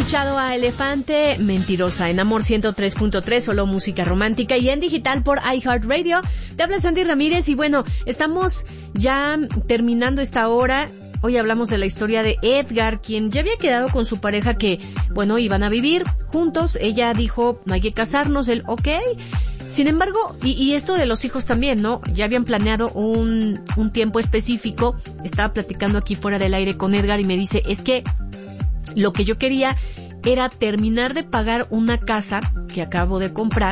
escuchado a Elefante, Mentirosa, en Amor 103.3, solo música romántica, y en digital por iHeartRadio. Te habla Sandy Ramírez y bueno, estamos ya terminando esta hora. Hoy hablamos de la historia de Edgar, quien ya había quedado con su pareja que, bueno, iban a vivir juntos. Ella dijo, no hay que casarnos, él, ok. Sin embargo, y esto de los hijos también, ¿no? Ya habían planeado un tiempo específico. Estaba platicando aquí fuera del aire con Edgar y me dice, es que lo que yo quería era terminar de pagar una casa que acabo de comprar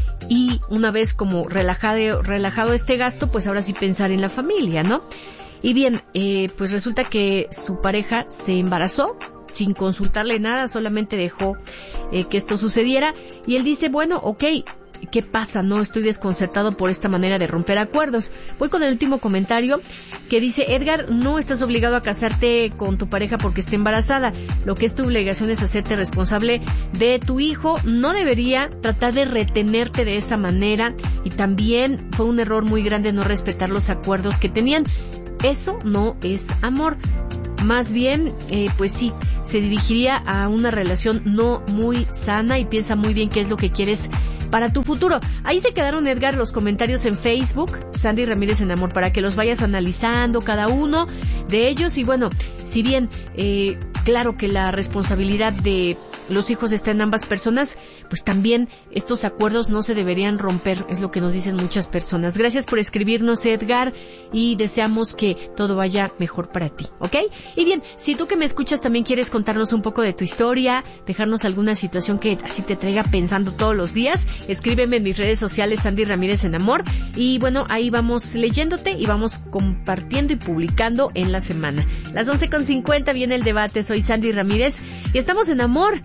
y una vez como relajado este gasto, pues ahora sí pensar en la familia, ¿no? Y bien, pues resulta que su pareja se embarazó sin consultarle nada, solamente dejó que esto sucediera y él dice, bueno, ok, ¿qué pasa? No estoy desconcertado por esta manera de romper acuerdos. Voy con el último comentario que dice, Edgar, no estás obligado a casarte con tu pareja porque esté embarazada. Lo que es tu obligación es hacerte responsable de tu hijo. No debería tratar de retenerte de esa manera y también fue un error muy grande no respetar los acuerdos que tenían. Eso no es amor. Más bien, pues sí, se dirigiría a una relación no muy sana y piensa muy bien qué es lo que quieres para tu futuro. Ahí se quedaron, Edgar, los comentarios en Facebook, Sandy Ramírez en Amor, para que los vayas analizando cada uno de ellos. Y bueno, si bien, claro que la responsabilidad de los hijos está en ambas personas, pues también estos acuerdos no se deberían romper, es lo que nos dicen muchas personas. Gracias por escribirnos, Edgar, y deseamos que todo vaya mejor para ti, ¿ok? Y bien, si tú que me escuchas también quieres contarnos un poco de tu historia, dejarnos alguna situación que así te traiga pensando todos los días, escríbeme en mis redes sociales, Sandy Ramírez en Amor, y bueno, ahí vamos leyéndote y vamos compartiendo y publicando en la semana. Las 11:50 viene el debate, soy Sandy Ramírez y estamos en Amor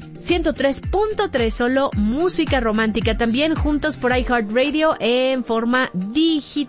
103.3, solo música romántica, también juntos por iHeartRadio en forma digital.